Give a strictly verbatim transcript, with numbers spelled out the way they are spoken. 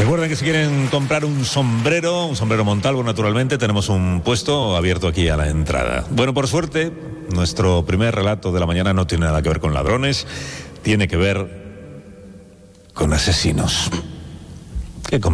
Recuerden que si quieren comprar un sombrero, un sombrero Montalvo, naturalmente, tenemos un puesto abierto aquí a la entrada. Bueno, por suerte, nuestro primer relato de la mañana no tiene nada que ver con ladrones, tiene que ver con asesinos. ¿Qué